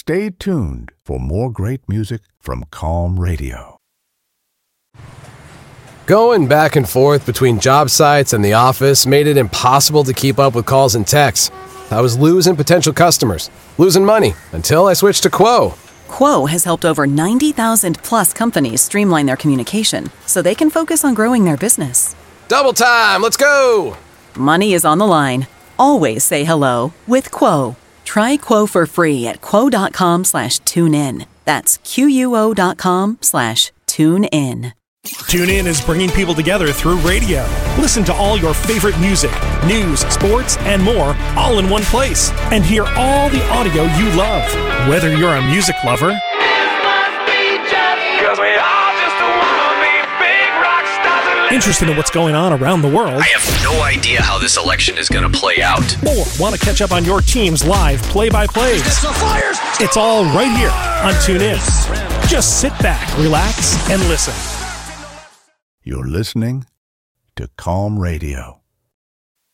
Stay tuned for more great music from Calm Radio. Going back and forth between job sites and the office made it impossible to keep up with calls and texts. I was losing potential customers, losing money, until I switched to Quo. Quo has helped over 90,000 plus companies streamline their communication so they can focus on growing their business. Double time, let's go! Money is on the line. Always say hello with Quo. Try Quo for free at quo.com/tunein. That's QUO.com/tunein. TuneIn is bringing people together through radio. Listen to all your favorite music, news, sports, and more all in one place. And hear all the audio you love. Whether you're a music lover interested in what's going on around the world, I have no idea how this election is going to play out, or want to catch up on your team's live play-by-plays, it's all right here on TuneIn. Just sit back, relax, and listen. You're listening to Calm Radio.